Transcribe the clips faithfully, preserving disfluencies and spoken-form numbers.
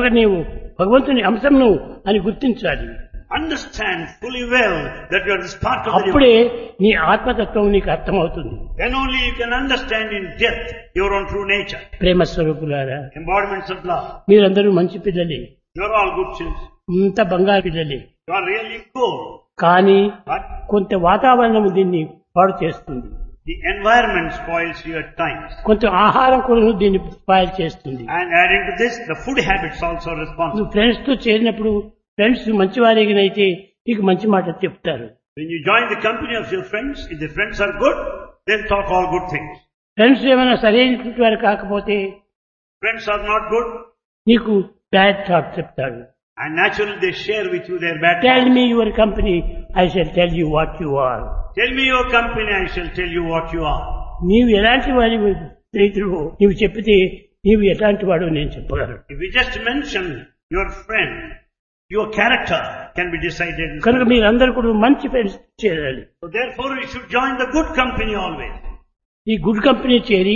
నీవు భగవంతుని అంశంను అని గుర్తించాలి. Understand fully well that you are this part of the అప్పుడే నీ ఆత్మతత్వం నీకు అర్థమవుతుంది. Then only you can understand in depth your own true nature. ప్రేమ స్వరూపులారా, Embodiments of love. మీరందరూ మంచి పిల్లలే, You are all good children. ఇంత బంగారు పిల్లలే. You are really good. కానీ But కొంత వాతావరణం దీన్ని పాడు చేస్తుంది, the environment spoils you at times. కొంత ఆహారం కూడా దీన్ని స్పాయిల్ చేస్తుంది. And adding to this, the food habits also are responsible. నువ్వు ఫ్రెండ్స్ తో చేరినప్పుడు ఫ్రెండ్స్ మంచివారిగానైతే నీకు మంచి మాట చెప్తారు. When you join the company of your friends, if the friends are good, they'll talk all good things. Friends ఏమైనా సరైనటువంటి వారు కాకపోతే Friends are not good, నీకు బ్యాడ్ థాట్ చెప్తాడు. and naturally they share with you their bad tell thoughts. Me your company, I shall tell you what you are. Tell me your company, I shall tell you what you are. నీవు ఎలాంటి వారి స్నేహితుడు నీవు చెప్పితే నీవు ఎలాంటి వాడు నేను చెప్పగలను. If we just mention your friend, your character can be decided. కనుక మీరందరూ కూడా మంచి ఫ్రెండ్స్ చేరాలి. So therefore we should join the good company always. ఈ గుడ్ కంపెనీ చేరి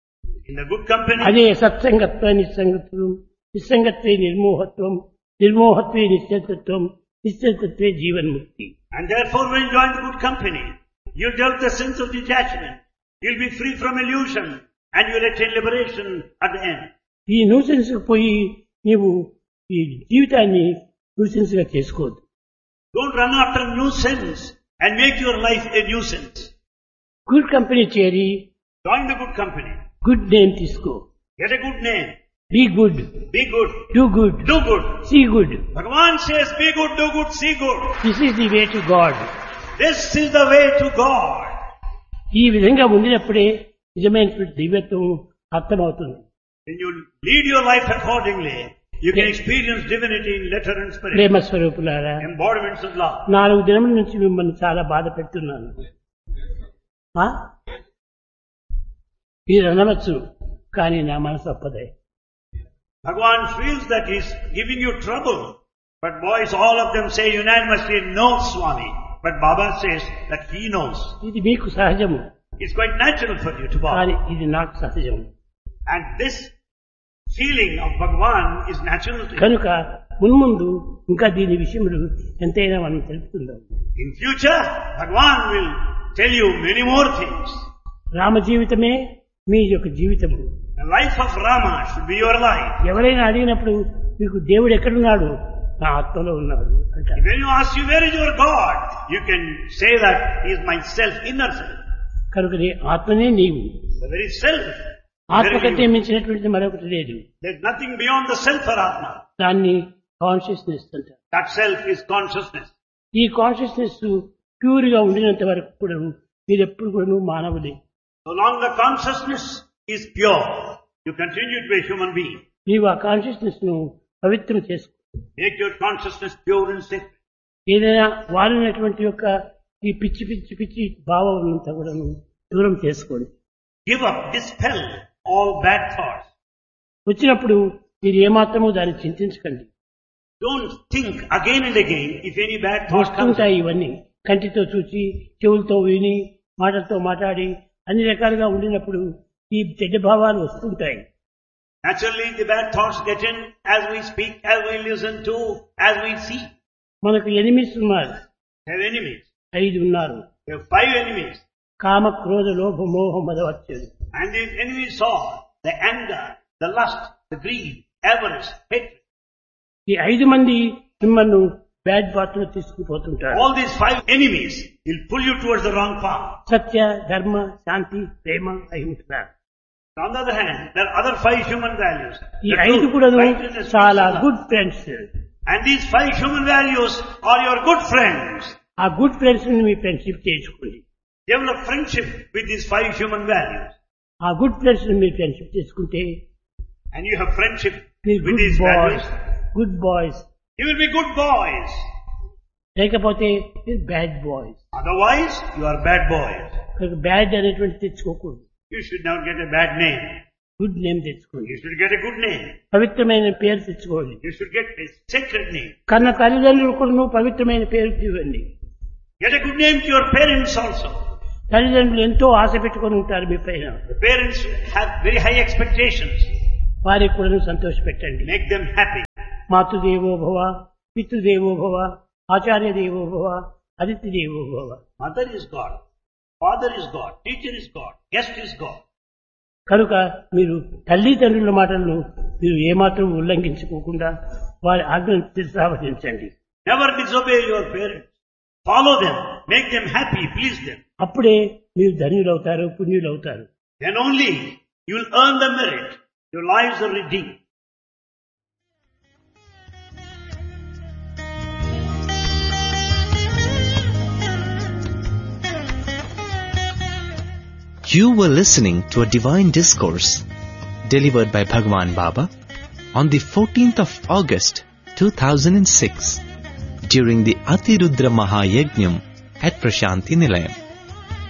In the good company, అదే సత్సంగత్వ నిస్సంగత్వం, నిస్సంగత్వే నిర్మోహత్వం, నిర్మోహత్వే నిశ్చతత్వం, నిశ్చతత్వే జీవన్ముక్తి. and therefore when you join the good company, you'll develop the sense of detachment. You'll be free from illusion and you'll attain liberation at the end. ఈ nuisance పోయి నీవు ఈ జీవితాన్ని nuisance గా చేసుకోవద్దు. Don't run after nuisance and make your life a nuisance. Good company చేరి Join the good company. Good name తీసుకో. Get a good name. Be good, Be good. Do good, Do good. See good. Bhagavan says be good, do good, see good. This is the way to God. This is the way to God. ఈ విధంగా ఉండినప్పుడే నిజమైనటువంటి దివ్యత్వం అర్థమవుతుంది. When you lead your life accordingly, you can experience divinity in letter and spirit. ప్రేమ స్వరూపులారా, Embodiments of love. నాలుగు దినముల నుంచి మిమ్మల్ని చాలా బాధ పెడుతున్నాను. ఆ? మీరు అనవచ్చు, కానీ నా మనసు ఒప్పదే. Bhagavan feels that he's giving you trouble. But boys, all of them say unanimously, no, Swami. But Baba says that he knows. ఇది మీకు సహజము, It's quite natural for you to bow. కానీ ఇది నాకు సహజము. And this feeling of Bhagavan is natural to you. కనుక మున్ముందు ఇంకా దీని విషయములు ఎంతైనా మనం తెలుపుకుందాం. In future, Bhagavan will tell you many more things. Rama జీవితమే మీ యొక్క జీవితము. The life of Rama should be your life. ఎవరైనా అడిగినప్పుడు మీకు దేవుడు ఎక్కడున్నాడు, నా ఆత్మలో ఉన్నాడు అంటారు. When you ask you where is your God, you can say that he is my self, inner self. కనుక నీ ఆత్మనే నీవు. The very self. ఆత్మ Very కంటే you. మించినటువంటిది మరొకటి లేదు. There's nothing beyond the self or Atma. దాన్ని కాన్షియస్నెస్ అంటారు. That self is consciousness. ఈ కాన్షియస్నెస్ ప్యూర్ గా ఉండినంత వరకు కూడా మీరు ఎప్పుడు కూడా మానవులే. So long the consciousness is pure, you continue to be a human being. నీవు ఆ కాన్షియస్నెస్ ను పవిత్రం చేసుకో. Make your consciousness pure and sacred. ఏదైనా వాడినటువంటి యొక్క ఈ పిచ్చి పిచ్చి పిచ్చి భావం అంతా కూడా దూరం చేసుకోండి. Give up, dispel all bad thoughts. వచ్చినప్పుడు మీరు ఏమాత్రమూ దాన్ని చింతించకండి. Don't think again and again if any bad thought comes. వస్తుంటాయి ఇవన్నీ. కంటితో చూసి, చెవులతో విని, మాటలతో మాట్లాడి అన్ని రకాలుగా ఉండినప్పుడు ఈ చెడ్డ భావాలు వస్తుంటాయి. Naturally the bad thoughts get in as we speak, as we listen to, as we see. మనకు ఎనిమిస్ ఉన్నారు, We have enemies. ఐదు ఉన్నారు. We have five enemies. కామ, క్రోధ, లోభ, మోహ, మదవచ్చదు. And these enemies are the anger, the lust, the greed, avarice, hatred. ఈ ఐదు మంది మిమ్మల్ని బ్యాడ్ పాత్ లో తీసుకుపోతుంటారు. All these five enemies will pull you towards the wrong path. సత్య, ధర్మ, శాంతి, ప్రేమ, అహింస. On the other hand, there are other five human values. ఈ The ఐదు truth, కూడా righteousness, చాలా peace, and love. Good friends. And these five human values are your good friends. ఆ good friends ని మీ friendship చేసుకోండి. Develop friendship with these five human values. ఆ good friends ని మీరు ఫ్రెండ్షిప్ చేసుకుంటే And you have friendship మీరు with good these boys, values. Good boys. You will be good boys. లేకపోతే మీరు bad boys. Otherwise, you are bad boys. Bad అనేటువంటి తెచ్చుకోకూడదు. You should not get a bad name. Good name తెచ్చుకోండి. You should get a good name. పవిత్రమైన పేరు తెచ్చుకోండి. You should get a sacred name. కన్న తల్లిదండ్రులు కూడా పవిత్రమైన పేరు ఇవ్వండి. Get a good name to your parents also. తల్లిదండ్రులు ఎంతో ఆశ పెట్టుకొని ఉంటారు మీ పైన. The parents have very high expectations. వారికి కూడా సంతోష పెట్టండి. Make them happy. మాతృదేవో భవ, పితృదేవో భవ, ఆచార్య దేవో భవ, అతిథి దేవో భవ. Mother is God, father is God, teacher is God, guest is God. కనుక మీరు తల్లిదండ్రుల మాటలను మీరు ఏమాత్రం ఉల్లంఘించుకోకుండా వారి ఆజ్ఞను శిరసావహించండి. Never disobey your parents. Follow them, make them happy, please them. అప్పుడే మీరు ధన్యులవుతారు, పుణ్యులవుతారు. Then only you will earn the merit. Your lives are redeemed. You were listening to a divine discourse delivered by Bhagwan Baba on the fourteenth of August two thousand six during the Atirudra Mahayajnam at Prashanti Nilayam.